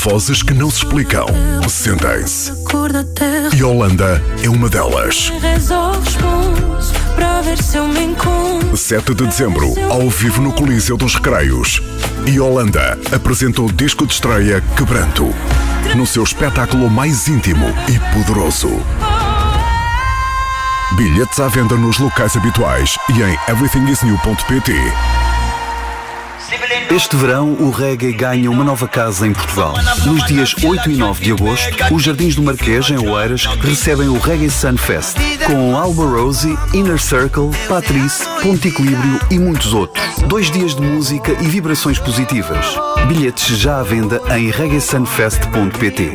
Vozes que não se explicam. Sentem-se. Yolanda é uma delas. 7 de dezembro, ao vivo no Coliseu dos Recreios. Yolanda apresentou o disco de estreia Quebranto, no seu espetáculo mais íntimo e poderoso. Bilhetes à venda nos locais habituais e em everythingisnew.pt. Este verão, o reggae ganha uma nova casa em Portugal. Nos dias 8 e 9 de agosto, os Jardins do Marquês, em Oeiras, recebem o Reggae Sun Fest, com Alba Rosie, Inner Circle, Patrice, Ponto Equilíbrio e muitos outros. 2 dias de música e vibrações positivas. Bilhetes já à venda em reggaesunfest.pt.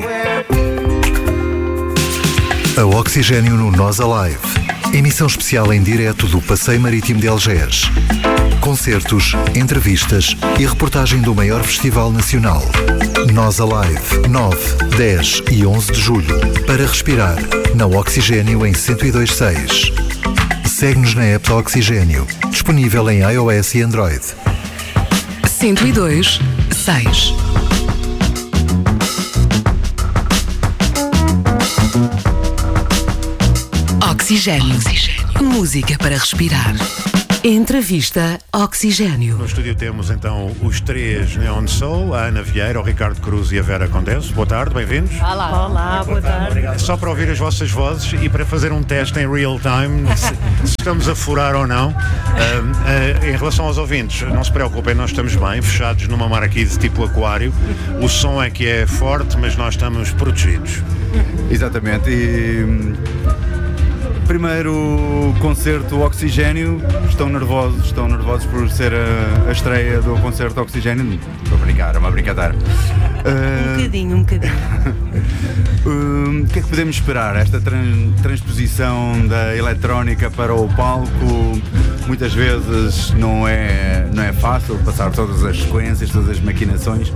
A Oxigênio no Nós Alive. Emissão especial em direto do Passeio Marítimo de Algés. Concertos, entrevistas e reportagem do maior festival nacional. Nós Alive, 9, 10 e 11 de julho. Para respirar, na Oxigênio em 102.6. Segue-nos na app da Oxigênio, disponível em iOS e Android. 102.6. Oxigênio. Música para respirar. Entrevista Oxigênio. No estúdio temos então os 3 Neon Soul, a Ana Vieira, o Ricardo Cruz e a Vera Condense. Boa tarde, bem-vindos. Olá, boa tarde. Só para ouvir as vossas vozes e para fazer um teste em real time, se estamos a furar ou não. Em relação aos ouvintes, não se preocupem, nós estamos bem, fechados numa marquise tipo aquário. O som é que é forte, mas nós estamos protegidos. Exatamente. E primeiro concerto Oxigênio, estão nervosos por ser a estreia do concerto Oxigênio. Estou a brincar, é uma brincadeira. Um bocadinho. O que é que podemos esperar? Esta transposição da eletrónica para o palco muitas vezes não é fácil passar todas as sequências, todas as maquinações.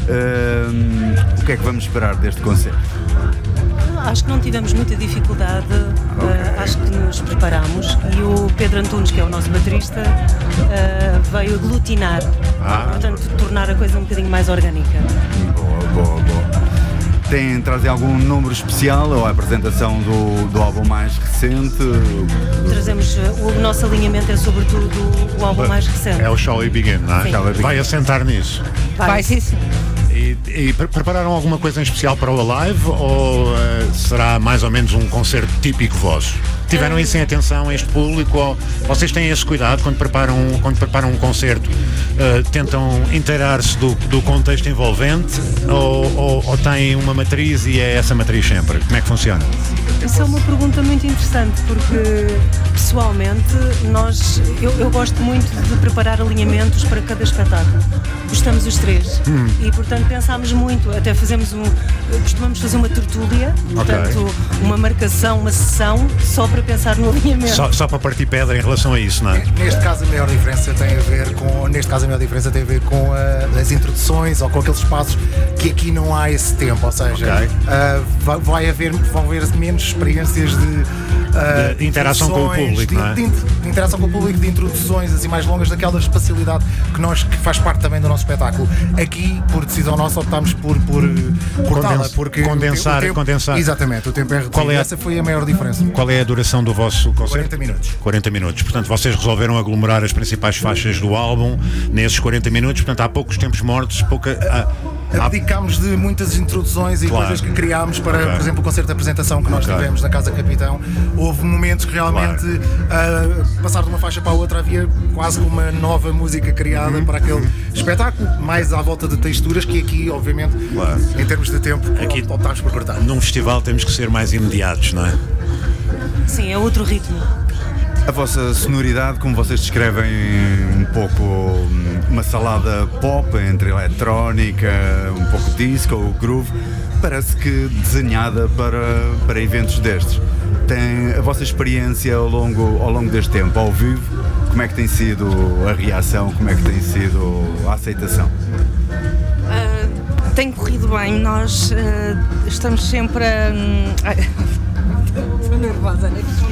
O que é que vamos esperar deste concerto? Acho que não tivemos muita dificuldade, acho que nos preparamos e o Pedro Antunes, que é o nosso baterista, veio aglutinar, portanto tornar a coisa um bocadinho mais orgânica. Boa. Trazem algum número especial ou a apresentação do álbum mais recente? Trazemos, o nosso alinhamento é sobretudo o álbum mais recente. É o Shall We Begin, não é? Sim. Vai assentar nisso. Vai sim. E prepararam alguma coisa em especial para o Alive ou será mais ou menos um concerto típico vosso? Tiveram isso em atenção, este público? Ou vocês têm esse cuidado quando preparam um concerto? Tentam inteirar-se do contexto envolvente ou têm uma matriz e é essa matriz sempre? Como é que funciona? Isso é uma pergunta muito interessante porque pessoalmente eu gosto muito de preparar alinhamentos para cada espetáculo. Gostamos os 3 e portanto pensámos muito, até costumamos fazer uma tertúlia, portanto uma marcação, uma sessão só para pensar no alinhamento. Só para partir pedra em relação a isso, não é? Neste caso a maior diferença tem a ver com as introduções ou com aqueles espaços que aqui não há esse tempo, ou seja, vão haver menos experiências de interação com o público, não é? De interação com o público, de introduções assim mais longas, daquela espacialidade que faz parte também do nosso espetáculo. Aqui, por decisão nossa, optámos por cortá-la, porque condensar. Exatamente, o tempo é reduzido. Essa foi a maior diferença. Qual é a duração do vosso concerto? 40 minutos. 40 minutos. Portanto, vocês resolveram aglomerar as principais faixas do álbum nesses 40 minutos. Portanto, há poucos tempos mortos, abdicámos de muitas introduções e coisas que criámos para, por exemplo, o concerto de apresentação que nós tivemos na Casa Capitão. Houve momentos que realmente, passar de uma faixa para a outra, havia quase uma nova música criada para aquele espetáculo, mais à volta de texturas, que aqui, obviamente, em termos de tempo, aqui optámos por cortar. Num festival temos que ser mais imediatos, não é? Sim, é outro ritmo. A vossa sonoridade, como vocês descrevem, um pouco uma salada pop entre eletrónica, um pouco disco, groove, parece que desenhada para eventos destes. Tem a vossa experiência ao longo deste tempo, ao vivo, como é que tem sido a reação, como é que tem sido a aceitação? Tem corrido bem, nós estamos sempre a... Estou nervosa, não é?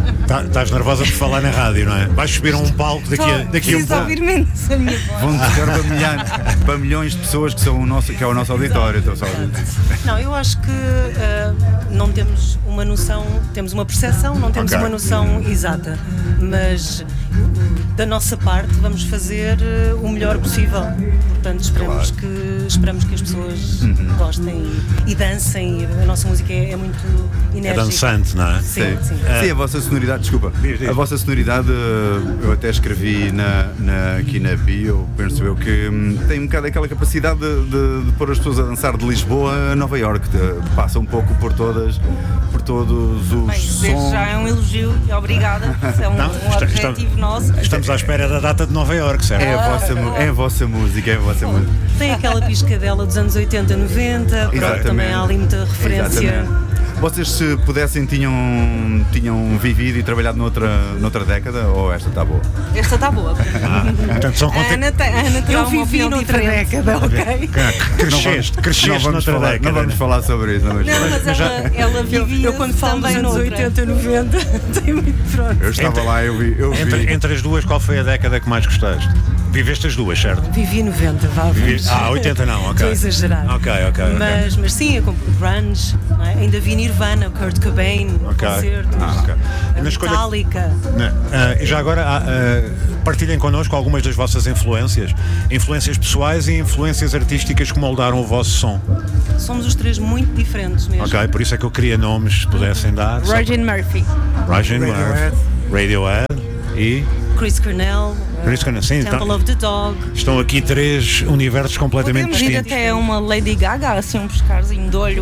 Estás nervosa por falar na rádio, não é? Vais subir a um palco daqui a um Preciso pouco. ouvir menos a minha voz. Vão tocar para milhões de pessoas que é o nosso auditório. Então, Não, eu acho que não temos uma noção, temos uma percepção, não temos uma noção exata, mas da nossa parte vamos fazer o melhor possível. Portanto, esperamos que as pessoas gostem e dancem. A nossa música é muito enérgica. É dançante, não é? Sim. Sim, a vossa sonoridade, desculpa. A vossa sonoridade, eu até escrevi aqui na bio, penso eu, que tem um bocado aquela capacidade de pôr as pessoas a dançar de Lisboa a Nova Iorque. Passa um pouco por todos os sons. Desde já é um elogio e obrigada. É um objetivo nosso. Estamos à espera da data de Nova Iorque, certo? É a vossa música. Tem aquela piscadela dos anos 80, 90, pronto, também há ali muita referência. Exatamente. Vocês, se pudessem, tinham vivido e trabalhado noutra década, ou esta está boa? Esta está boa. Portanto, são A Ana terá uma opinião noutra década, ok? Cresceste noutra década. Não vamos falar sobre isso. Não, mas ela vivia Eu quando falo dos anos 80, 90, tenho muito pronto. Eu estava lá, eu vi. Entre as duas, qual foi a década que mais gostaste? Viveste as duas, certo? Vivi 90, vá. 80 não, ok. Estou a exagerar. Ok. Mas sim, eu compro grunge, não é? Ainda vi Nirvana, Kurt Cobain, concertos, Metallica. E já agora, partilhem connosco algumas das vossas influências pessoais e influências artísticas que moldaram o vosso som. Somos os três muito diferentes mesmo. Ok, por isso é que eu queria nomes, se pudessem dar. Roger Murphy. Radiohead e Chris Cornell, sim, Temple of the Dog. Estão aqui três universos completamente Podemos ir distintos. até uma Lady Gaga, assim, um pescarzinho de olho,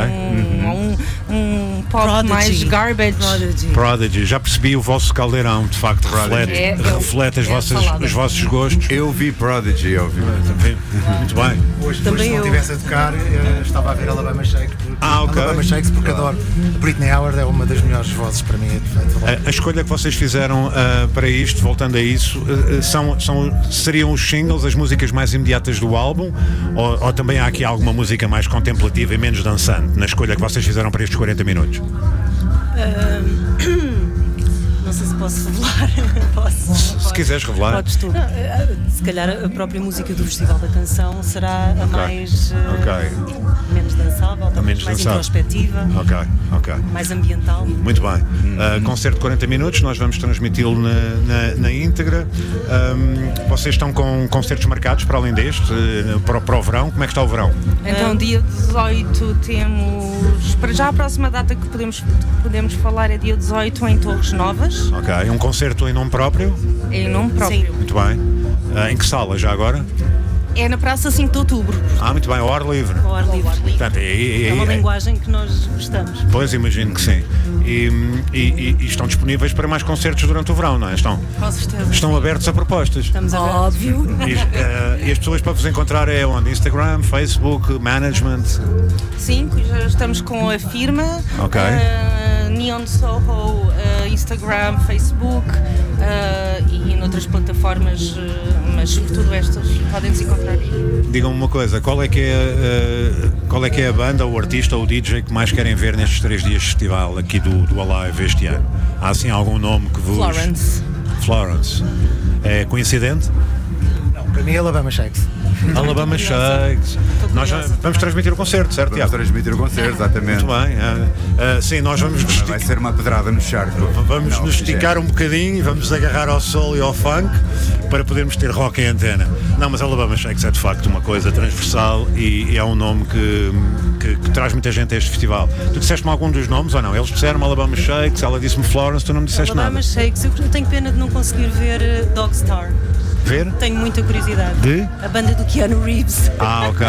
um pop Prodigy. mais garbage. Prodigy, já percebi o vosso caldeirão, de facto, reflete os vossos gostos. Eu vi Prodigy, Muito bem. Hoje, Também se não eu. estivesse a tocar, estava a ver Alabama Shakes. Alabama Shakes, porque adoro. Britney Howard é uma das melhores vozes para mim. A escolha que vocês fizeram para isto, voltando a isso, seriam os singles, as músicas mais imediatas do álbum, ou também há aqui alguma música mais contemplativa e menos dançante na escolha que vocês fizeram para estes 40 minutos? Não sei se posso revelar. Se quiseres revelar. Podes tu. Se calhar a própria música do Festival da Canção será a mais menos dançável, mais introspectiva, mais ambiental. Muito bem. Concerto de 40 minutos, nós vamos transmiti-lo na íntegra. Vocês estão com concertos marcados para além deste, para o verão? Como é que está o verão? Então, dia 18 temos, para já a próxima data que podemos falar é dia 18 em Torres Novas. Ok, um concerto em nome próprio? Em nome próprio. Sim. Muito bem. Em que sala já agora? É na praça 5 de Outubro. Muito bem, ao ar livre. Ao ar livre. Portanto, É uma linguagem que nós gostamos. Pois, imagino que sim. E estão disponíveis para mais concertos durante o verão, não é? Com certeza. Estão abertos a propostas. Estamos abertos. Óbvio. E as pessoas para vos encontrar é onde? Instagram, Facebook, management? Sim, já estamos com a firma. Ok. Neon Soho, Instagram, Facebook e noutras plataformas, mas sobretudo estas podem se encontrar aí. Digam-me uma coisa, qual é que é a banda, o artista ou o DJ que mais querem ver nestes 3 dias de festival aqui do Alive este ano? Há assim algum nome que vos... Florence. É coincidente? Não, para mim é Alabama Shakes. Alabama Shakes. Nós vamos transmitir o concerto, certo, Tiago? Vamos transmitir o concerto, exatamente. Muito bem. Sim, nós vamos... Vai ser uma pedrada no charco. Vamos nos esticar um bocadinho e vamos agarrar ao soul e ao funk para podermos ter rock em antena. Não, mas Alabama Shakes é de facto uma coisa transversal e é um nome que traz muita gente a este festival. Tu disseste-me algum dos nomes ou não? Eles disseram Alabama Shakes, ela disse-me Florence, tu não me disseste Alabama nada. Shakes, eu tenho pena de não conseguir ver Dogstar. Ver? Tenho muita curiosidade. De? A banda do Keanu Reeves. Ok.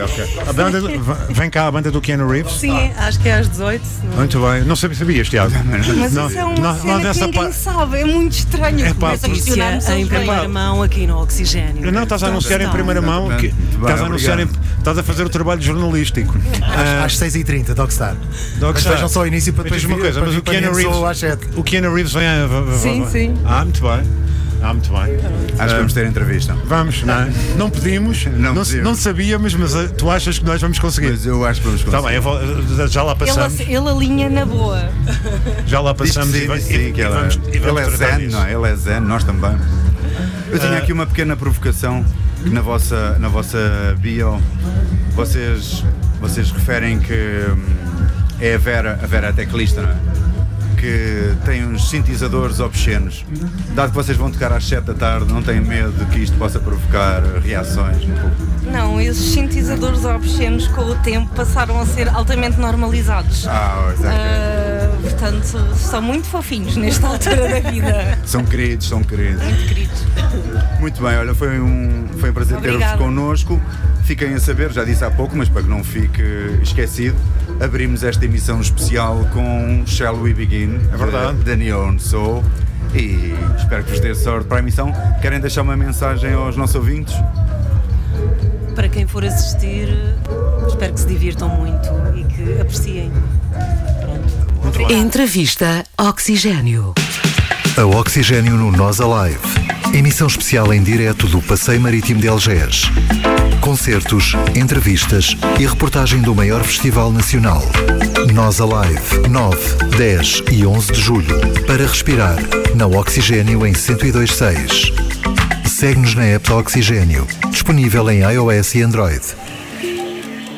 Vem cá a banda do Keanu Reeves? Sim, acho que é às 18. Muito bem. Não sabias, Tiago? Mas isso é uma cena que ninguém sabe, é muito estranho. Começa a questionar-nos em primeira mão aqui no Oxigénio. Não, estás a anunciar em primeira mão, estás a fazer o trabalho jornalístico. Às 6h30, Dogstar. Mas vejam só o início para depois uma coisa, mas o Keanu Reeves vem Sim. muito bem. Muito bem. Acho que vamos ter entrevista. Vamos, não é? Não pedimos, não sabíamos, mas tu achas que nós vamos conseguir? Mas eu acho que vamos conseguir. Está bem, já lá passamos. Ele alinha na boa. Já lá passamos sim, ele é zen, não é? Ele é zen, nós também. Eu tinha aqui uma pequena provocação que na vossa bio vocês referem que é a Vera a teclista, não é? Que tem uns sintetizadores obscenos. Dado que vocês vão tocar às 7 da tarde, não têm medo de que isto possa provocar reações? Não, esses sintetizadores obscenos com o tempo passaram a ser altamente normalizados. Portanto, são muito fofinhos nesta altura da vida. São queridos. Muito queridos. Muito bem, olha, foi um prazer ter-vos connosco. Fiquem a saber, já disse há pouco, mas para que não fique esquecido, abrimos esta emissão especial com Shall We Begin, da Neon Soul, e espero que vos dê sorte para a emissão. Querem deixar uma mensagem aos nossos ouvintes? Para quem for assistir, espero que se divirtam muito e que apreciem. Pronto. Entrevista Oxigênio. A Oxigênio no Nós Alive. Emissão especial em direto do Passeio Marítimo de Algés. Concertos, entrevistas e reportagem do maior festival nacional. Nós Alive, 9, 10 e 11 de julho. Para respirar, na Oxigênio em 102.6. Segue-nos na app da Oxigênio, disponível em iOS e Android.